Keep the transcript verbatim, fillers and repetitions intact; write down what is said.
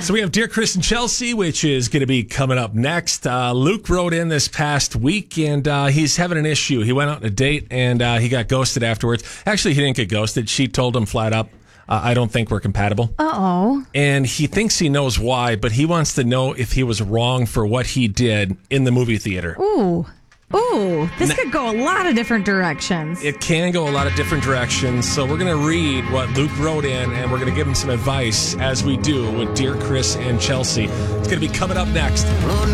So we have Dear Chris and Chelsea, which is going to be coming up next. Uh, Luke wrote in this past week, and uh, he's having an issue. He went out on a date, and uh, he got ghosted afterwards. Actually, he didn't get ghosted. She told him flat up, uh, I don't think we're compatible. Uh-oh. And he thinks he knows why, but he wants to know if he was wrong for what he did in the movie theater. Ooh. Ooh, this could go a lot of different directions. It can go a lot of different directions. So we're going to read what Luke wrote in, and we're going to give him some advice, as we do with Dear Chris and Chelsea. It's going to be coming up next.